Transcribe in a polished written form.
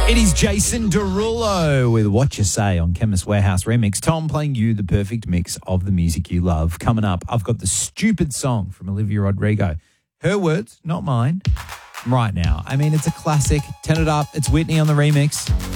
It is Jason Derulo with What You Say on Chemist Warehouse Remix. Tom playing you the perfect mix of the music you love. Coming up, I've got the stupid song from Olivia Rodrigo. Her words, not mine, right now. I mean, it's a classic. Turn it up. It's Whitney on the remix.